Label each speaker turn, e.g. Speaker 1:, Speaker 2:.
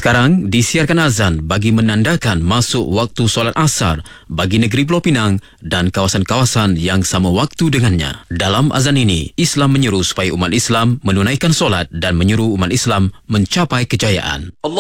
Speaker 1: Sekarang disiarkan azan bagi menandakan masuk waktu solat asar bagi negeri Pulau Pinang dan kawasan-kawasan yang sama waktu dengannya. Dalam azan ini, Islam menyeru supaya umat Islam menunaikan solat dan menyuruh umat Islam mencapai kejayaan.